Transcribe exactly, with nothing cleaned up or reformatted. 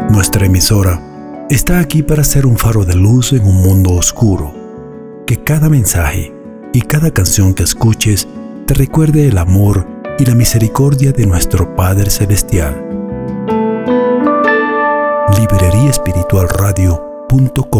Nuestra emisora está aquí para ser un faro de luz en un mundo oscuro. Que cada mensaje y cada canción que escuches te recuerde el amor y la misericordia de nuestro Padre Celestial. Librería Espiritual Radio punto com